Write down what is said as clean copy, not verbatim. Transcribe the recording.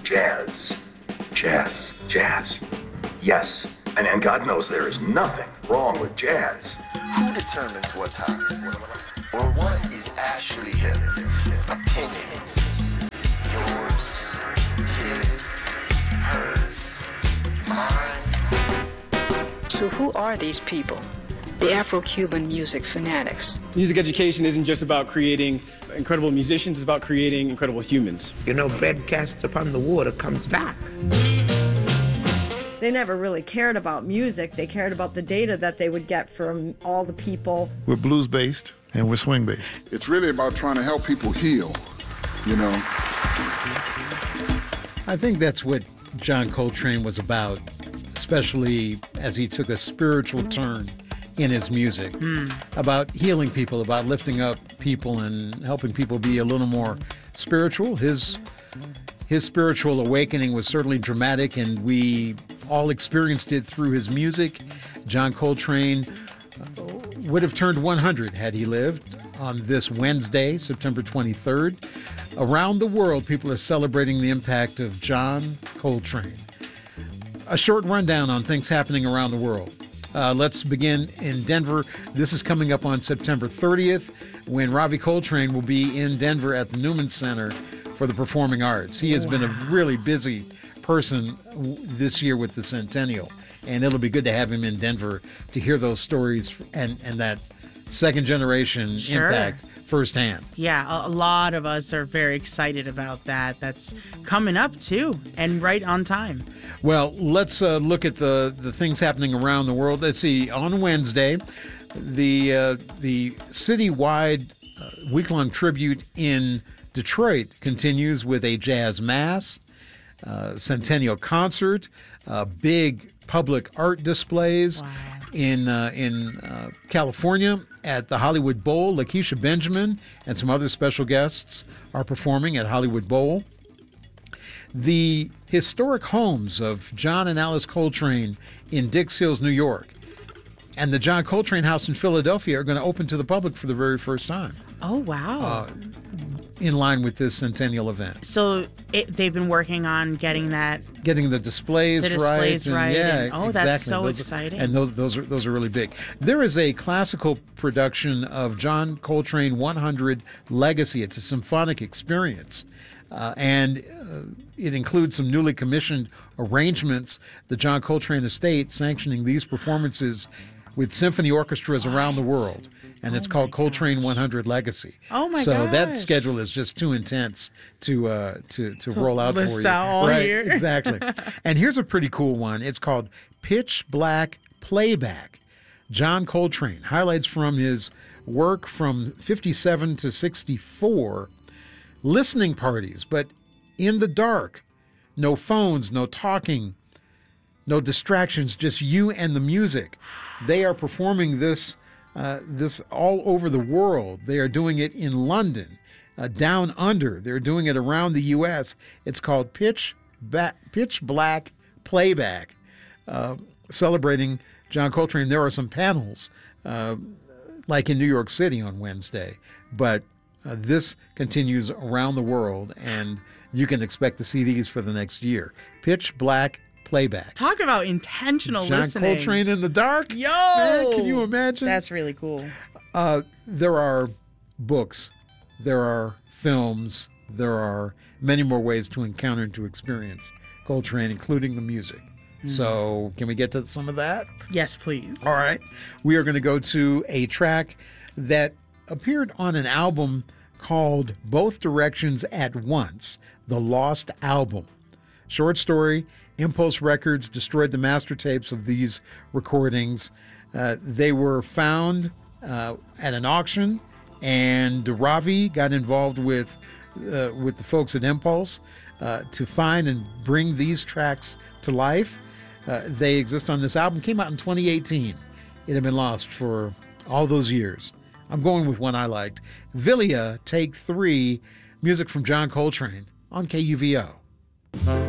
jazz. Jazz. Yes. And God knows there is nothing wrong with jazz. Who determines what's hot? Or what is actually hip? Opinions. Yours, his, hers, mine. So who are these people? The Afro-Cuban music fanatics. Music education isn't just about creating incredible musicians, it's about creating incredible humans. You know, bread cast upon the water comes back. They never really cared about music. They cared about the data that they would get from all the people. We're blues-based and we're swing-based. It's really about trying to help people heal, you know. I think that's what John Coltrane was about, especially as he took a spiritual turn in his music, about healing people, about lifting up people and helping people be a little more spiritual. His spiritual awakening was certainly dramatic, and we all experienced it through his music. John Coltrane would have turned 100 had he lived on this Wednesday, September 23rd. Around the world, people are celebrating the impact of John Coltrane. A short rundown on things happening around the world. Let's begin in Denver. This is coming up on September 30th, when Ravi Coltrane will be in Denver at the Newman Center for the Performing Arts. He has been a really busy person this year with the Centennial, and it'll be good to have him in Denver to hear those stories and that second generation impact firsthand. Yeah, a lot of us are very excited about that. That's coming up too, and right on time. Well, let's look at the things happening around the world. Let's see. On Wednesday, the citywide week-long tribute in Detroit continues with a jazz mass, centennial concert, big public art displays. Wow. In California at the Hollywood Bowl. Lakeisha Benjamin and some other special guests are performing at Hollywood Bowl. The historic homes of John and Alice Coltrane in Dix Hills, New York, and the John Coltrane House in Philadelphia are going to open to the public for the very first time. Oh, wow. In line with this centennial event. So they've been working on getting the displays right. Yeah, exactly. That's so exciting. And those are really big. There is a classical production of John Coltrane 100 Legacy. It's a symphonic experience. And it includes some newly commissioned arrangements. The John Coltrane Estate sanctioning these performances with symphony orchestras around the world. And it's called Coltrane 100 Legacy. Oh my gosh! So that schedule is just too intense to roll out for you. List out all right? here. Exactly. And here's a pretty cool one. It's called Pitch Black Playback. John Coltrane, highlights from his work from 57 to 64. Listening parties, but in the dark. No phones, no talking, no distractions, just you and the music. They are performing this all over the world. They are doing it in London, down under. They're doing it around the U.S. It's called Pitch Black Playback, celebrating John Coltrane. There are some panels, like in New York City on Wednesday, but this continues around the world, and you can expect to see these for the next year. Pitch Black Playback. Talk about intentional John listening. John Coltrane in the dark? Yo! Man, can you imagine? That's really cool. There are books, there are films, there are many more ways to encounter and to experience Coltrane, including the music. So can we get to some of that? Yes, please. All right. We are going to go to a track that appeared on an album called Both Directions at Once, The Lost Album. Short story. Impulse Records destroyed the master tapes of these recordings. They were found at an auction, and Ravi got involved with the folks at Impulse to find and bring these tracks to life. They exist on this album. Came out in 2018. It had been lost for all those years. I'm going with one I liked. Villia, Take 3, music from John Coltrane on KUVO.